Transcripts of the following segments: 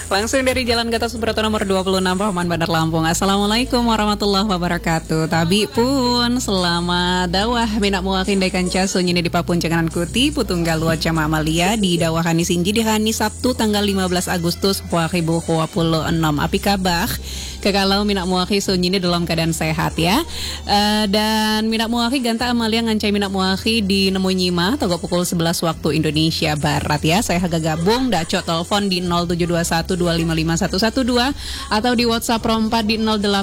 Langsung dari Jalan Gatot Subroto nomor 26 Rahman Bandar Lampung. Assalamualaikum warahmatullahi wabarakatuh. Tabi pun selamat dawah minak muakin dekan caso nyini di Papun Janganan Kuti Putunggal Luar Jama Amalia di dawah Hani Sinji di Hani Sabtu tanggal 15 Agustus 2026. Api kabah kekalau minak muaki sunyini dalam keadaan sehat ya. Dan minak muaki ganta Amalia ngancai minak muaki di Nemu Nyima togo pukul 11 waktu Indonesia Barat ya. Saya haga gabung dacok telepon di 0721255112 atau di WhatsApp rompat di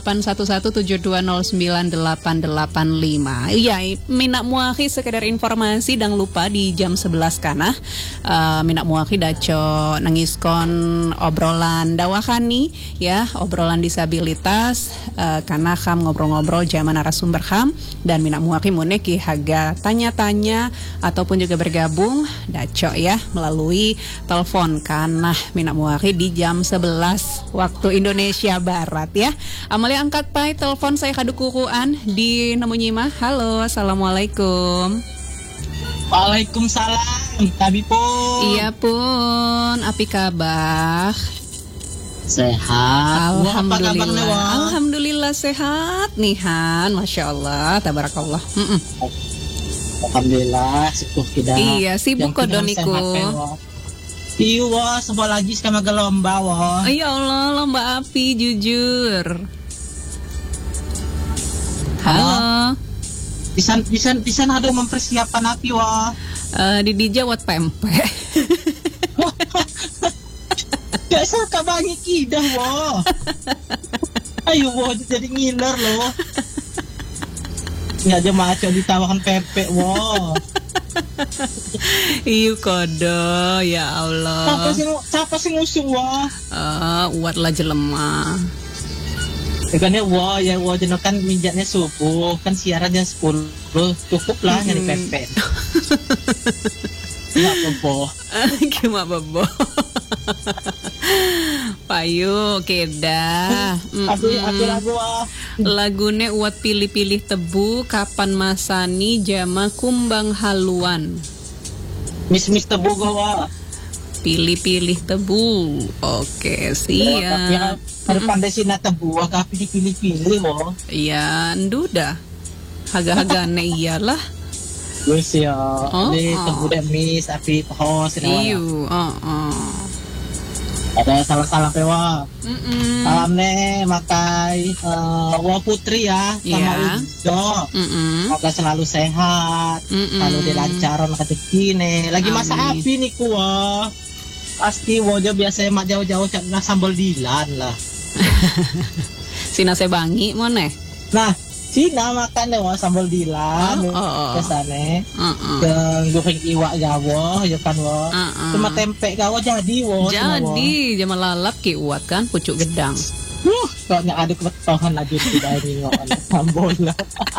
081172098885. Iya, minak muaki sekedar informasi dan lupa di jam 11 kana minak muaki dacok nangiskon obrolan dawahani ya, obrolan disabilitas karena ham ngobrol-ngobrol zaman narasumber ham dan minak muaki muneki haga tanya-tanya ataupun juga bergabung dacok ya melalui telepon karena minak muaki di jam 11 waktu Indonesia Barat ya. Amalia angkat pai telepon saya kadukukuan di Nemu Nyima. Halo, assalamualaikum. Waalaikumsalam, Tabi pun. Iya pun, api kabar? Sehat. Alhamdulillah. Alhamdulillah sehat nih Han, masya Allah, tabarakallah. Alhamdulillah, syukur kita. Iya, sibuk kok doniku. Iya, wah, sebuah lagi sama lomba wah. Ya Allah, lomba api jujur. Halo. Bisa ada mempersiapkan api wah. Di DJ buat pempek. Biasa kabangi kidah wah. Ayo wah jadi ngiler loh. Nggak aja maco ditawakan pempek wah. Iyu kodo ya Allah. Siapa sih ngusung wah? Uat lah jelema. Kan ya wah jenuh kan minjaknya subuh kan siaran jam 10 cukup lah nyari pempek. Nggak bebo. Gimana bebo? Payu keda. Aku lagu lagune uat pilih-pilih tebu kapan masani jama kumbang haluan. Mis tebu gawa. Pilih-pilih tebu. Oke, siap. Ya, harus pandai sina tebu, agak pilih-pilih loh. Iya, nduda. Haga-hagane iyalah. Wes ya, ini tebu demis, tapi pohon sina. Iyo, ada salah-salah pewa. Salam nih, makai Wah Putri ya, sama Udo. Semoga selalu sehat, selalu dilancaran rezeki nih. Lagi masa api nih kuah. Pasti wajah biasa mak jauh-jauh cakna sambal dilan lah. Sina sebangi moneh. Nah, Sina makan deh sambal dilan. Kesane. Goreng iwak gawo, ya kan wo. Cuma tempe gawo jadi wo. Jadi jaman lalap ki uat kan pucuk gedang. Soalnya aduk betohan lagi tidak ini sambal lah.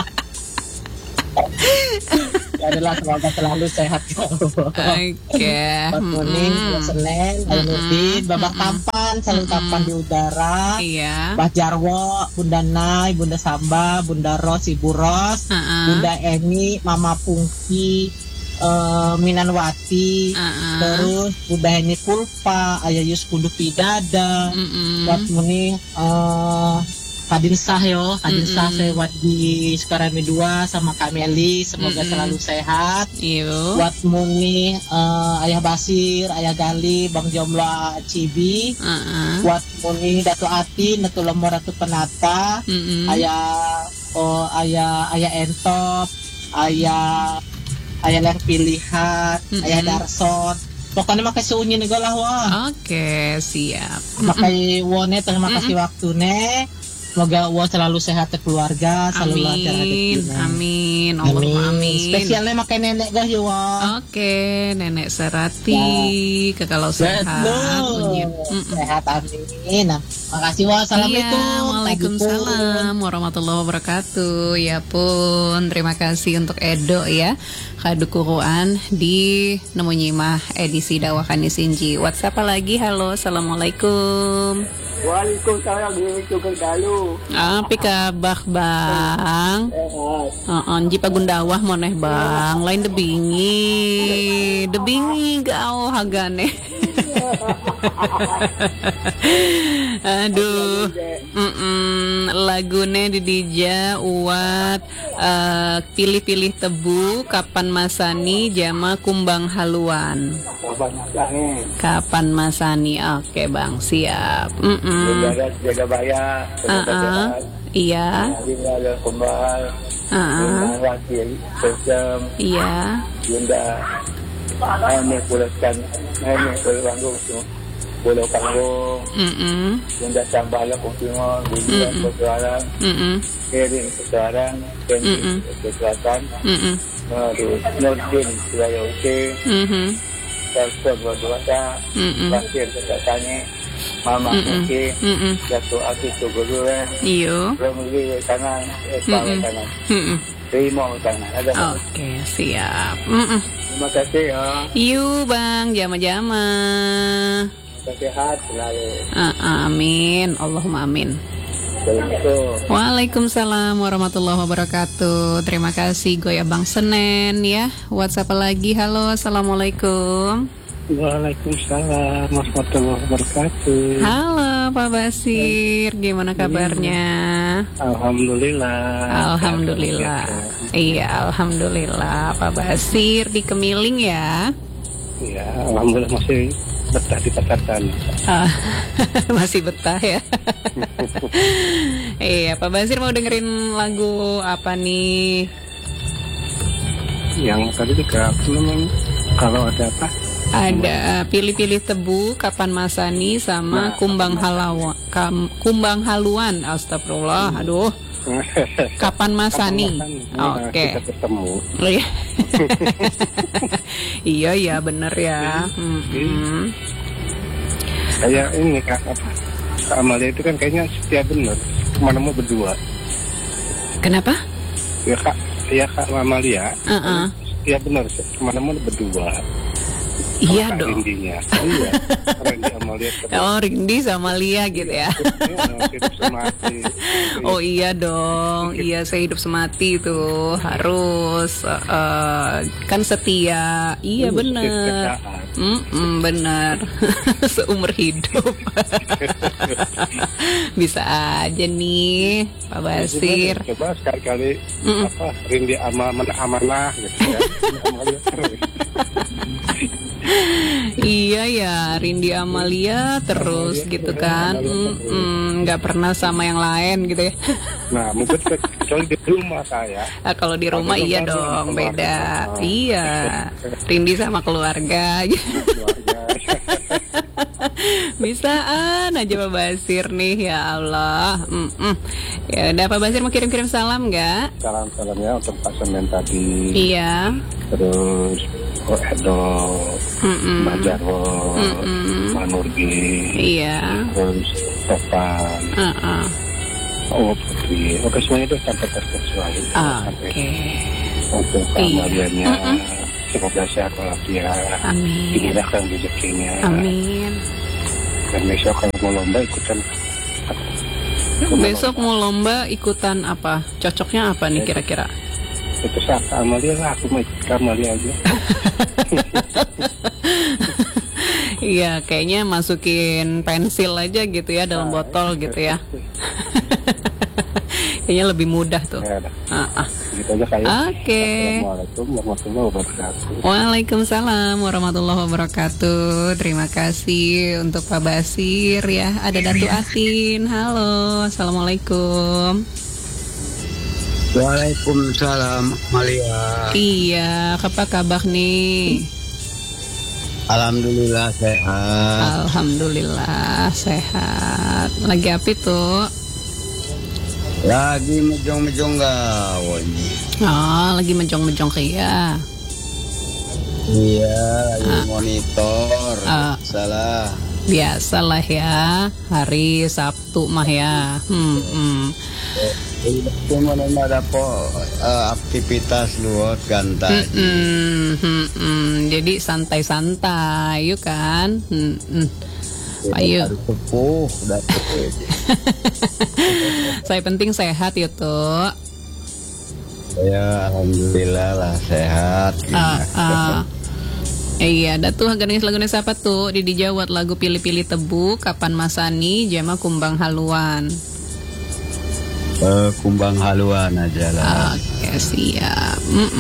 Adalah semoga selalu sehat ya Allah. Oke. Kuning, Senin, Nudin, babak tampan, selalu tampan di udara. Iya. Mbah Jarwo, Bunda Nai, Bunda Samba, Bunda Ros, Ibu Ros, Bunda Eni, Mama Pungki, Minanwati, terus Bunda Eni Pulpa, Ayah Yus Kundu Pidada, buat muni Kadin Sah saya buat di Sukarami 2 sama Kak Meli, semoga selalu sehat. Buat Muni, Ayah Basir, Ayah Gali, Bang Jomla Cibi. Buat Muni Datu Atin, Datu Lemor, Datu Penata, Ayah Entop, Ayah Ler Pilihan, Ayah Darson. Pokoknya makai sunyi nih lah wah. Oke, siap. Makai wone terima kasih waktunya. Semoga Allah selalu sehat keluarga, selalu lancar rezekinya. Amin. Amin. Spesialnya makai nenek gak ya wah. Oke, nenek Serati kekalau sehat. Sehat amin. Makasih wah. Assalamualaikum. Waalaikumsalam warahmatullahi wabarakatuh. Ya pun, terima kasih untuk Edo ya. Kadukuruan di Nemu Nyimah edisi Dawahani Sinji. WhatsApp lagi. Halo, assalamualaikum. Waalaikumsalam juga dalu. Api kabah bang. Anji pagundawah moneh bang. Lain debingi gao hagane. Aduh. Lagune di Dija Uat pilih-pilih tebu kapan masani jama kumbang haluan. Kapan masani? Oke Bang, siap. Jaga bayar. Iya. Ada kumbang. Laki sesam. Iya. Bunda. Ini pulangkan. Ini pulau Panggung. Bunda Sambala Kuntingon. Bunda Persoalan. Kirim Persoalan. Kirim Persoalan. Nordin Suraya Uci. Telpon Berdua. Pasir Kesatanya. Mama Uci. Jatuh Aki Tuguru. Iyo. Remuli Tangan. Tangan. Terima tangan. Oke, siap. Terima kasih ya. Iyo Bang, jama-jama. Sehat selalu. Amin, Allahumma amin. Assalamualaikum. Waalaikumsalam warahmatullahi wabarakatuh. Terima kasih Goya Bang Senen ya. WhatsApp lagi. Halo, assalamualaikum. Waalaikumsalam warahmatullahi wabarakatuh. Halo Pak Basir, gimana kabarnya? Alhamdulillah. Alhamdulillah. Iya, alhamdulillah. Pak Basir di Kemiling ya. Iya, alhamdulillah masih betah di pasar tanah. Masih betah ya. Iya, Pak Basir mau dengerin lagu apa nih? Yang tadi juga kalau ada apa? Ada pilih-pilih tebu, kapan masani sama kumbang haluan. Astagfirullah, aduh. Kapan masani? Oke. Kita ketemu. Oh, iya. Iya bener ya. Kayak ini Kak Amalia itu kan kayaknya setia bener. Kemana mau berdua. Kenapa? Ya Kak Amalia. Setia bener. Kemana mau berdua. Iya dong. Rindinya. Iya. Rindi Amalia. Oh, Rindi sama Lia gitu ya. Hidup semati. Oh iya dong. Iya, saya hidup semati tuh harus kan setia. Iya benar. Benar. Seumur hidup. Bisa aja nih Pak Basir. Coba sekali-kali Rindi amanah gitu ya. Iya ya, Rindi Amalia terus gitu kan, nggak pernah sama yang lain gitu ya. Nah, mungkin kecuali di rumah saya. Nah, kalau di rumah iya dong, beda. Iya, Rindi sama keluarga. Bisaan aja Pak Basir nih, ya Allah. Ya udah, Pak Basir mau kirim-kirim salam nggak? Salam-salamnya untuk Pak Semen tadi. Iya. Terus Edo, Mbak Jarwo, Pak Nurgi. Iya. Terus Topan. Oh Putri. Oke, semuanya itu sampai terkecuali. Oke. Untuk Amalianya. Semoga sehat walafiat. Amin. Dimudahkan rezekinya. Amin. Dan besok kalau mau lomba ikutan. Besok mau lomba ikutan apa? Cocoknya apa nih kira-kira? Itu saat Amalia lah, aku mau ikut Amalia aja. Iya, kayaknya masukin pensil aja gitu ya dalam botol gitu ya. Kayaknya lebih mudah tuh. Gitu aja kayak. Oke. Assalamualaikum warahmatullahi wabarakatuh. Waalaikumsalam warahmatullahi wabarakatuh. Terima kasih untuk Pak Basir ya. Ada Datu Atin. Halo, assalamualaikum. Waalaikumsalam Malia. Iya, apa kabar nih? Alhamdulillah sehat. Alhamdulillah sehat. Lagi apa tuh? Lagi mejong-mejong gawe. Oh, lagi mejong-mejong ya. Iya, lagi monitor. Salah. Biasalah ya, hari Sabtu mah ya. Cuma ada aktivitas luot gantai. Jadi santai-santai, yuk kan. Ayo. Sepuh, Saya penting sehat ya tuh. Ya alhamdulillah lah sehat. Iya, datuh ganis laguna siapa tuh? Di dijawab lagu Pilih-Pilih Tebu, Kapan Masani, Jema Kumbang Haluan. Kumbang Haluan aja lah. Oke, siap.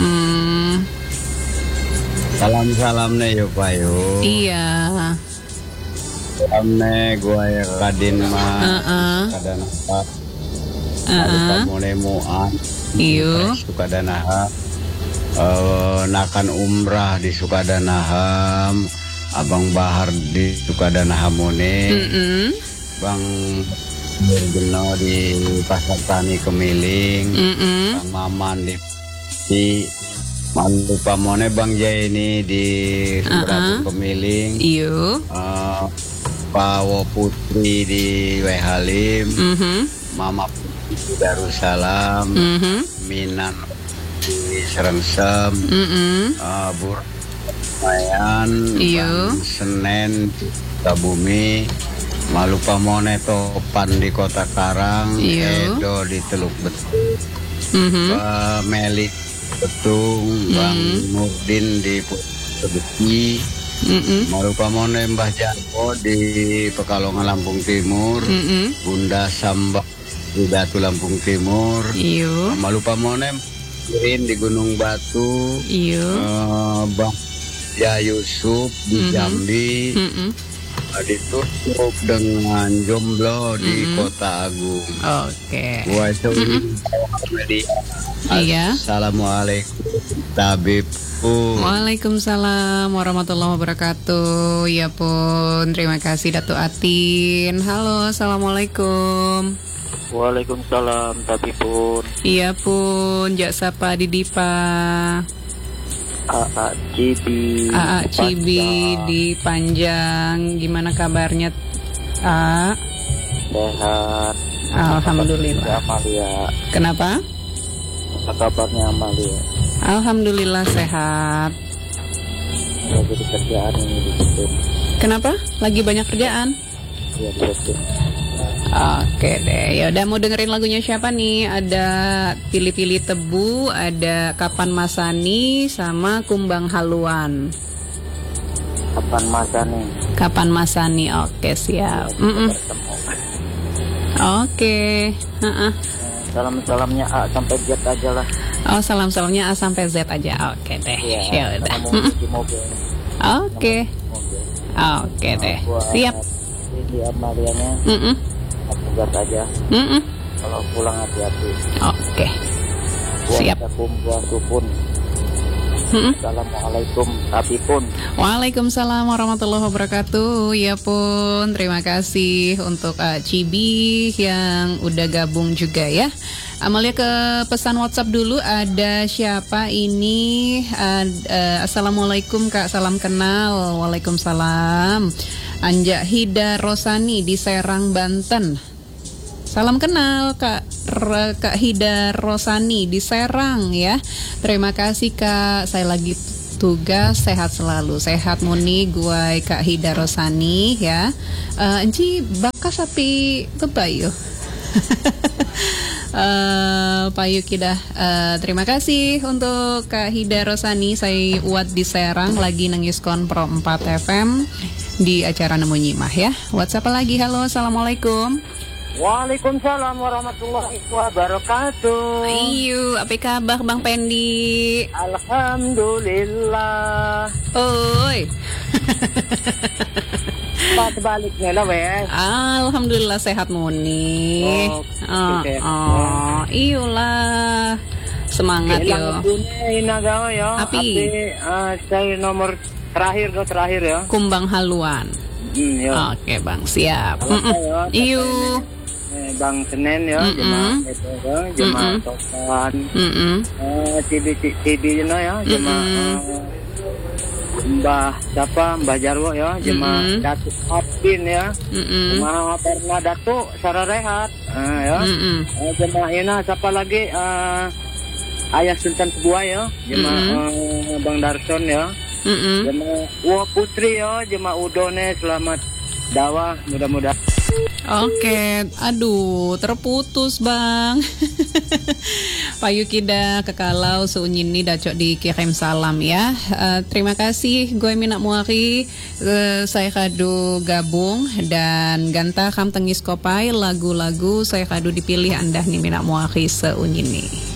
Salam-salam nih yuk Pak yuk. Iya. Salam nih gua ya Kadin mah. Kadang apa? Kamu nemuan. Iyo. Sukadanaha. Nakan umrah di Sukadanaham. Abang Bahar di Sukadanaham mune. Bang Geno di Pasar Tani Kemiling. Bang Maman di Mantu Pamone Bang Jai ini di Subratu Kemiling. Iyo. Pawo Putri di Wehalim. Mama Putri di Darussalam. Minan di Serengsem. Bur Mayan. Iyo. Senen di Kabumi. Malu Pamone Topan di Kota Karang. Iyo. Edo di Teluk Betung. Meli Betung, Bang Nurdin di Pedeki, Malu Pamone Mbah Janko di Pekalongan Lampung Timur, Bunda Samba di Batu Lampung Timur, Malu Pamone Irin di Gunung Batu, Bang Ya Yusuf di Jambi, ditutup dengan Jomblo di Kota Agung. Oke. Gua itu media. Iya. Assalamualaikum Tabib. Waalaikumsalam warahmatullahi wabarakatuh. Ya pun, terima kasih Datu Atin. Halo, assalamualaikum. Waalaikumsalam Tabibun. Iya pun, Jak Sapa Didipa. AA Cibi. AA Cibi di Panjang. Gimana kabarnya? Sehat. Alhamdulillah. Amalia. Kenapa? Apa kabarnya Amalia? Alhamdulillah sehat. Lagi di kerjaan ini di situ. Kenapa? Lagi banyak kerjaan? Iya di situ. Oke deh, ya udah mau dengerin lagunya siapa nih? Ada Pilih-Pilih Tebu, ada Kapan Masani, sama Kumbang Haluan. Kapan Masani? Kapan Masani, oke siap. Oke. Salam-salamnya A sampai Z aja lah. Oh, salam-salamnya A sampai Z aja. Oke deh. Ya udah. Di mobil. Oke. Oke deh. Siap. Di Amalianya. Gas aja. Kalau pulang hati-hati. Oke. Siap. Puasupun. Assalamualaikum Tabipun. Waalaikumsalam warahmatullahi wabarakatuh. Ya pun, terima kasih untuk Cibi yang udah gabung juga ya. Amalia ke pesan WhatsApp dulu. Ada siapa ini? Assalamualaikum Kak, salam kenal. Waalaikumsalam. Anja Hida Rosani di Serang, Banten. Salam kenal Kak Hida Rosani di Serang ya. Terima kasih Kak. Saya lagi tugas, sehat selalu. Sehat muni gue Kak Hida Rosani ya. Enci bakas sapi kebayu. Pak Yukidah, terima kasih untuk Kak Hida Rosani. Saya Uat di Serang lagi nengiskon Pro 4 FM di acara Nemu Nyimah ya. WhatsApp lagi. Halo, assalamualaikum. Waalaikumsalam warahmatullahi wabarakatuh. Ayo, apa kabar Bang Pendi? Alhamdulillah. Oi. Pas baliknya lah wes. Alhamdulillah sehat muni. Iyalah. Semangat yo. Inagawa yo. Api. Saya nomor terakhir ya. Kumbang Haluan. Oke Bang, siap. Iyo. Bang Senen ya, jemaah itu ya, jemaah Topan. Cibi ya, jemaah Mbah Jarwo ya, jemaah Datuk Apin ya, jemaah Perna Datuk Sararehat ya, jemaah Ina siapa lagi Ayah Sultan Sebuah ya, jemaah Bang Darson ya, jemaah Putri ya, jemaah Udone, selamat dakwah, mudah-mudahan Oke, aduh terputus bang. Pak Yukida kekalau seunyini dacok dikirim salam ya. Terima kasih gue Minak Muari, saya kadu gabung dan ganta kam tengis kopai lagu-lagu saya kadu dipilih Anda nih Minak Muari seunyini.